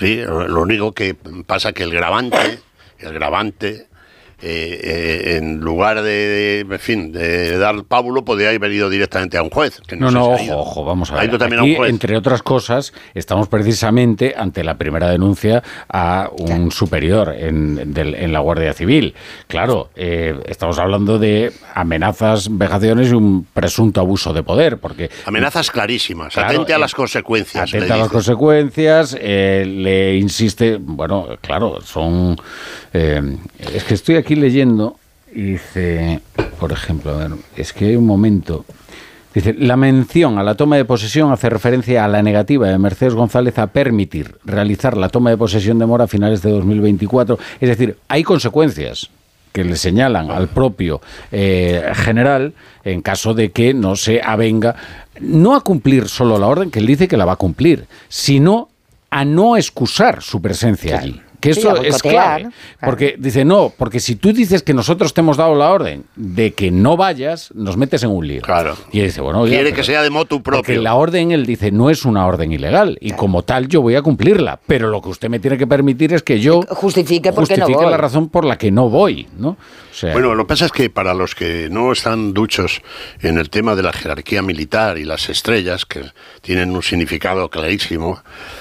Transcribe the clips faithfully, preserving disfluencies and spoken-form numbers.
Sí, lo único que pasa que el grabante, el grabante, eh, eh, en lugar de, de, en fin, de dar pábulo, podría haber ido directamente a un juez. Que no, no, sé no, si ojo, ojo, vamos a ver. Aquí, a un juez. Entre otras cosas, estamos precisamente ante la primera denuncia a un superior en, del, en la Guardia Civil. Claro, eh, estamos hablando de amenazas, vejaciones y un presunto abuso de poder, porque... Amenazas clarísimas, claro, atente a eh, las consecuencias. Atente a las consecuencias, eh, le insiste, bueno, claro, son... Eh, es que estoy aquí leyendo y dice, por ejemplo, a ver, es que hay un momento... Dice, la mención a la toma de posesión hace referencia a la negativa de Mercedes González a permitir realizar la toma de posesión de Mora a finales de dos mil veinticuatro. Es decir, hay consecuencias que le señalan al propio eh, general en caso de que no se avenga, no a cumplir solo la orden, que él dice que la va a cumplir, sino a no excusar su presencia allí. Que eso sí, es clave, porque dice, no, porque si tú dices que nosotros te hemos dado la orden de que no vayas, nos metes en un lío. Claro. Y dice, bueno, oiga, quiere pero, que sea de motu propio. Porque la orden, él dice, no es una orden ilegal, y como tal yo voy a cumplirla, pero lo que usted me tiene que permitir es que yo justifique, porque justifique no voy. la razón por la que no voy, ¿no? O sea, bueno, lo que pasa es que para los que no están duchos en el tema de la jerarquía militar y las estrellas, que tienen un significado clarísimo,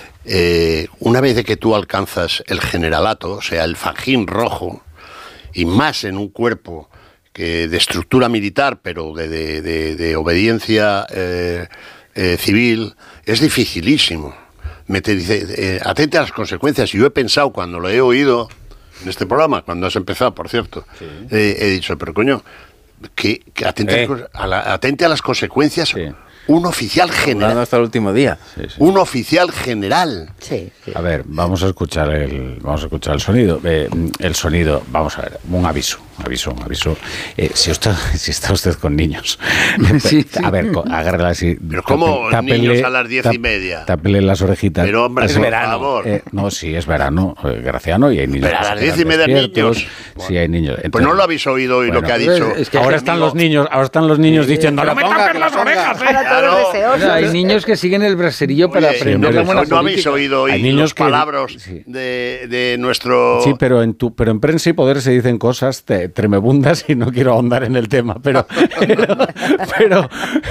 Eh, una vez de que tú alcanzas el generalato, o sea, el fajín rojo, y más en un cuerpo que de estructura militar, pero de, de, de, de obediencia eh, eh, civil, es dificilísimo. Me te dice, eh, atente a las consecuencias. Y yo he pensado, cuando lo he oído en este programa, cuando has empezado, por cierto, sí. eh, he dicho, pero coño, que, que atente, eh. a la, atente a las consecuencias. Sí. Un oficial general. Hasta el último día. Sí, sí. Un oficial general. Sí, sí. A ver, vamos a escuchar el, vamos a escuchar el sonido. Eh, el sonido, vamos a ver, un aviso, aviso, un aviso. Eh, si usted, si está usted con niños, sí, sí. a ver, agárrela así. Pero cómo tápele, niños a las diez y media. Tápele las orejitas. Pero hombre, es verano. Por favor. Eh, no, sí, es verano, eh, Graciano, y hay niños. Pero a las diez y media niños. Sí, hay niños. Entonces, pues no lo habéis oído hoy bueno, lo que ha dicho. Es que ahora están los niños, ahora están los niños sí, diciendo, no me tapes las orejas, eh. Claro. Hay niños que siguen el braserillo para Oye, aprender la buena política. No habéis oído hoy hay niños los que, palabras sí. de, de nuestro... Sí, pero en, tu, pero en Prensa y Poder se dicen cosas te, tremebundas y no quiero ahondar en el tema, pero... pero, pero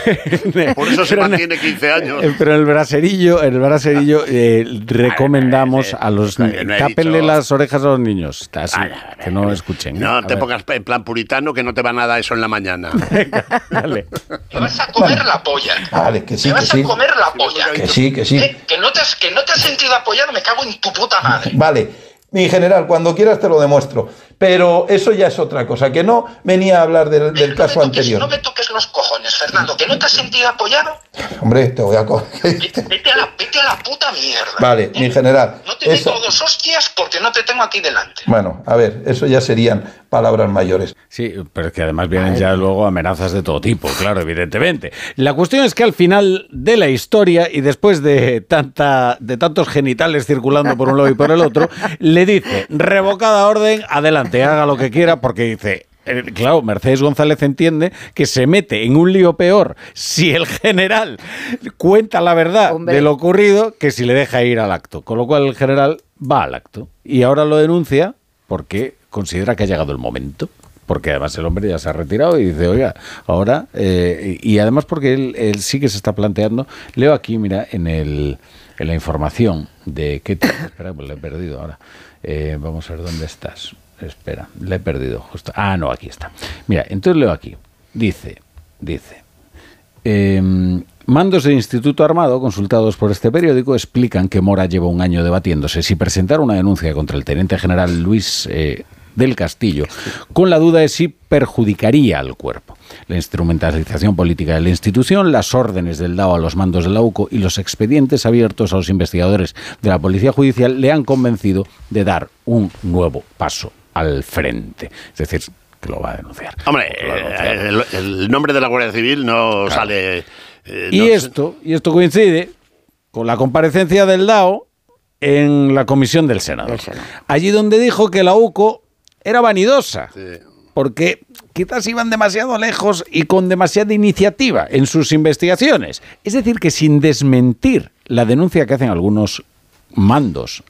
Por eso se pero, mantiene quince años. Pero el braserillo, el braserillo eh, recomendamos a los... No tápenle dicho... las orejas a los niños, así, que no escuchen. No, a te ver. pongas en plan puritano que no te va nada eso en la mañana. Dale. Te vas a comer vale. la polla. Vale, que sí, te vas que sí. a comer la polla. Que sí, que sí. ¿Eh? Que, no te has, que no te has sentido apoyado, me cago en tu puta madre. Vale, mi general, cuando quieras te lo demuestro. Pero eso ya es otra cosa, que no venía a hablar del, del caso no toques, anterior. No me toques los cojones, Fernando, que no te has sentido apoyado. Hombre, te voy a coger. Vete, vete, a la, vete a la puta mierda. Vale, ¿eh? Mi general. No te eso... meto dos hostias porque no te tengo aquí delante. Bueno, a ver, eso ya serían palabras mayores. Sí, pero es que además vienen ya luego amenazas de todo tipo, claro, evidentemente. La cuestión es que al final de la historia, y después de tanta de tantos genitales circulando por un lado y por el otro, le dice, revocada orden, adelante, haga lo que quiera, porque dice... Eh, claro, Mercedes González entiende que se mete en un lío peor si el general cuenta la verdad Hombre. de lo ocurrido que si le deja ir al acto. Con lo cual el general va al acto y ahora lo denuncia porque considera que ha llegado el momento. Porque además el hombre ya se ha retirado y dice, oiga, ahora... Eh, y además porque él, él sí que se está planteando... Leo aquí, mira, en, el, en la información de... ¿Qué te, espera, pues lo he perdido ahora. Eh, vamos a ver dónde estás. Espera, le he perdido justo. Ah, no, aquí está. Mira, entonces leo aquí. Dice, dice... Eh, mandos del Instituto Armado, consultados por este periódico, explican que Mora lleva un año debatiéndose si presentar una denuncia contra el teniente general Luis... Eh, del Castillo, con la duda de si perjudicaría al cuerpo. La instrumentalización política de la institución, las órdenes del D A O a los mandos de la U C O y los expedientes abiertos a los investigadores de la Policía Judicial le han convencido de dar un nuevo paso al frente. Es decir, que lo va a denunciar. Hombre, a denunciar. El, el nombre de la Guardia Civil no claro. sale... Eh, y, no esto, y esto coincide con la comparecencia del D A O en la comisión del Senado. del Senado. Allí donde dijo que la U C O era vanidosa, sí. porque quizás iban demasiado lejos y con demasiada iniciativa en sus investigaciones. Es decir, que sin desmentir la denuncia que hacen algunos mandos